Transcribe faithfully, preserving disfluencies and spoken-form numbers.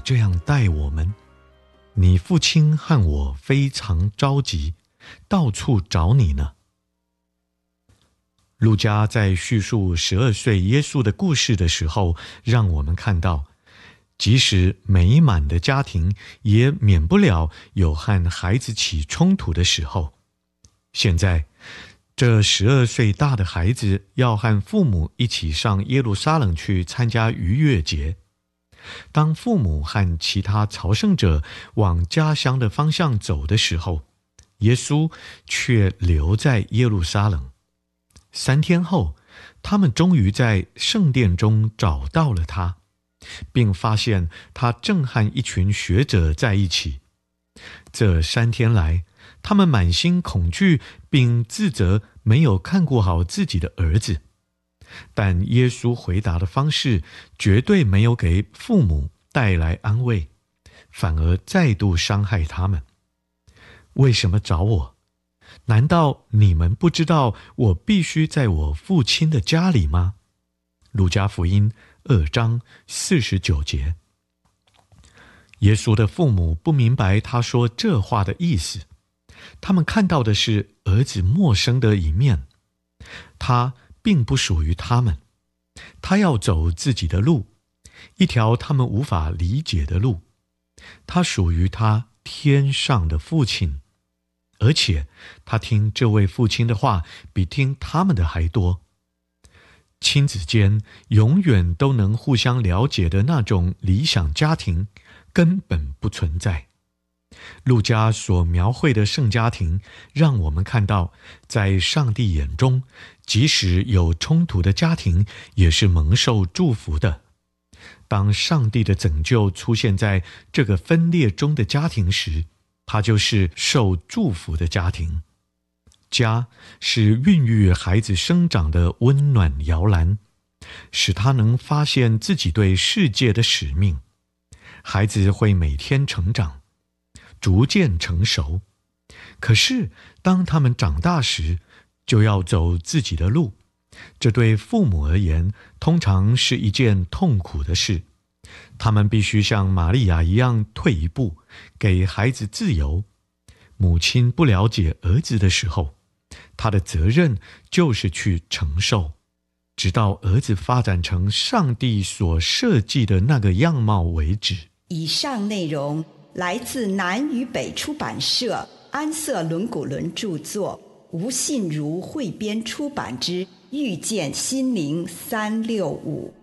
这样待我们？你父亲和我非常着急，到处找你呢。”路加在叙述十二岁耶稣的故事的时候，让我们看到，即使美满的家庭，也免不了有和孩子起冲突的时候。现在，这十二岁大的孩子要和父母一起上耶路撒冷去参加逾越节。当父母和其他朝圣者往家乡的方向走的时候，耶稣却留在耶路撒冷。三天后，他们终于在圣殿中找到了他，并发现他正和一群学者在一起。这三天来，他们满心恐惧，并自责没有看顾好自己的儿子。但耶稣回答的方式绝对没有给父母带来安慰，反而再度伤害他们。为什么找我？难道你们不知道我必须在我父亲的家里吗？路加福音二章四十九节。耶稣的父母不明白他说这话的意思，他们看到的是儿子陌生的一面，他并不属于他们，他要走自己的路，一条他们无法理解的路。他属于他天上的父亲，而且他听这位父亲的话比听他们的还多。亲子间永远都能互相了解的那种理想家庭根本不存在。路加所描绘的圣家庭，让我们看到，在上帝眼中，即使有冲突的家庭也是蒙受祝福的。当上帝的拯救出现在这个分裂中的家庭时，它就是受祝福的家庭。家是孕育孩子生长的温暖摇篮，使他能发现自己对世界的使命。孩子会每天成长，逐渐成熟。可是当他们长大时，就要走自己的路。这对父母而言，通常是一件痛苦的事。他们必须像玛利亚一样退一步，给孩子自由。母亲不了解儿子的时候，他的责任就是去承受，直到儿子发展成上帝所设计的那个样貌为止。 以上内容来自南与北出版社安瑟伦古伦著作，吴信如汇编出版之《遇见心灵三六五》。